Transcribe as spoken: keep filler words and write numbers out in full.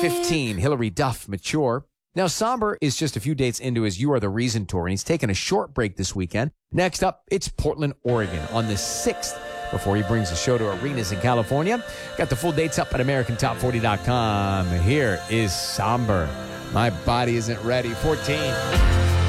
fifteen, Hillary Duff, Mature. Now, Somber is just a few dates into his You Are the Reason tour, and he's taking a short break this weekend. Next up, it's Portland, Oregon on the sixth before he brings the show to arenas in California. Got the full dates up at American Top forty dot com. Here is Somber. My Body Isn't Ready, fourteen.